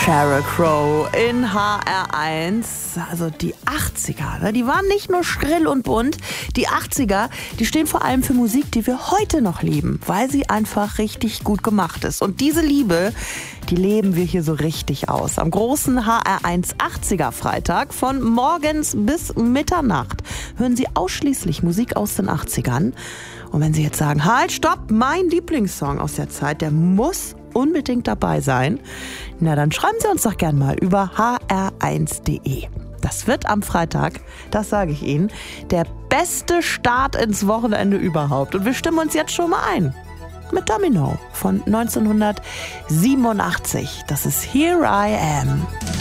Sheryl Crow in HR1. Also die 80er, die waren nicht nur schrill und bunt. Die 80er, die stehen vor allem für Musik, die wir heute noch lieben, weil sie einfach richtig gut gemacht ist. Und diese Liebe, die leben wir hier so richtig aus. Am großen HR1 80er Freitag von morgens bis Mitternacht hören Sie ausschließlich Musik aus den 80ern. Und wenn Sie jetzt sagen, halt, stopp, mein Lieblingssong aus der Zeit, der muss unbedingt dabei sein, na dann schreiben Sie uns doch gern mal über hr1.de. Das wird am Freitag, das sage ich Ihnen, der beste Start ins Wochenende überhaupt. Und wir stimmen uns jetzt schon mal ein mit Domino von 1987. Das ist Here I Am.